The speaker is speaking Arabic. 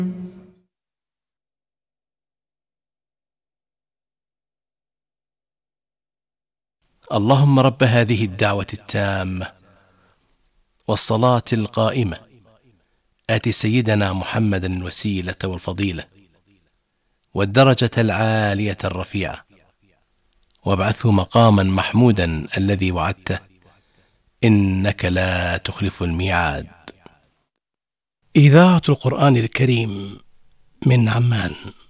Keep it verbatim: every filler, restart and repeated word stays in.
اللهم رب هذه الدعوة التامة والصلاة القائمة آت سيدنا محمدا الوسيلة والفضيلة والدرجة العالية الرفيعة وابعثه مقاما محمودا الذي وعدته إنك لا تخلف الميعاد. إذاعة القرآن الكريم من عمان.